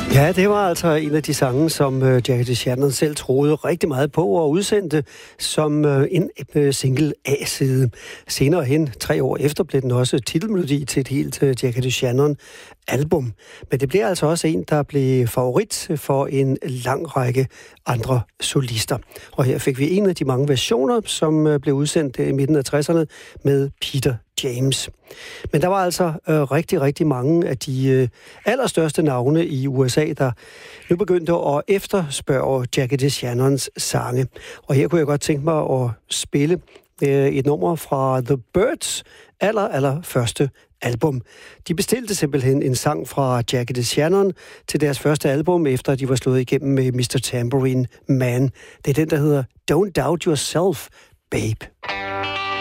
Ja, det var altså en af de sange, som Jackie DeShannon selv troede rigtig meget på og udsendte som en single A-side. Senere hen, 3 år efter, blev den også titelmelodi til et helt Jackie DeShannon-album. Men det blev altså også en, der blev favorit for en lang række andre solister. Og her fik vi en af de mange versioner, som blev udsendt i midten af 60'erne med Peter James. Men der var altså rigtig, rigtig mange af de allerstørste navne i USA, der nu begyndte at efterspørge Jackie DeShannons sange. Og her kunne jeg godt tænke mig at spille et nummer fra The Byrds aller første album. De bestilte simpelthen en sang fra Jackie DeShannon til deres første album, efter de var slået igennem med Mr. Tambourine Man. Det er den, der hedder Don't Doubt Yourself, Babe.